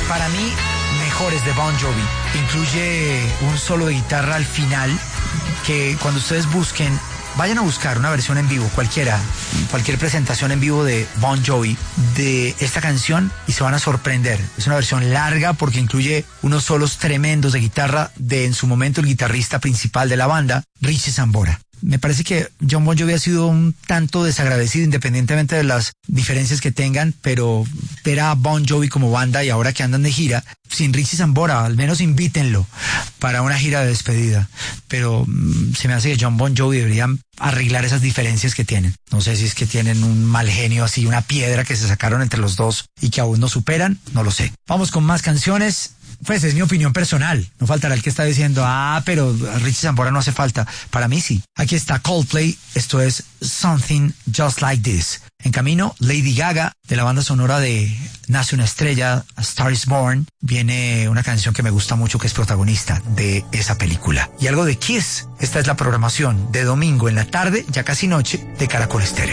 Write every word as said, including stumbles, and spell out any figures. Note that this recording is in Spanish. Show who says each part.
Speaker 1: Para mí, mejores de Bon Jovi. Incluye un solo de guitarra al final que cuando ustedes busquen, vayan a buscar una versión en vivo, cualquiera, cualquier presentación en vivo de Bon Jovi de esta canción y se van a sorprender. Es una versión larga porque incluye unos solos tremendos de guitarra de en su momento el guitarrista principal de la banda, Richie Sambora. Me parece que Jon Bon Jovi ha sido un tanto desagradecido independientemente de las diferencias que tengan, pero ver a Bon Jovi como banda y ahora que andan de gira, sin Richie Sambora, al menos invítenlo para una gira de despedida. Pero mmm, se me hace que Jon Bon Jovi deberían arreglar esas diferencias que tienen. No sé si es que tienen un mal genio así, una piedra que se sacaron entre los dos y que aún no superan, no lo sé. Vamos con más canciones. Pues es mi opinión personal. No faltará el que está diciendo, ah, pero Richie Sambora no hace falta. Para mí sí. Aquí está Coldplay. Esto es Something Just Like This. En camino, Lady Gaga, de la banda sonora de Nace una estrella, A Star is Born. Viene una canción que me gusta mucho que es protagonista de esa película. Y algo de Kiss. Esta es la programación de domingo en la tarde, ya casi noche, de Caracol Estéreo.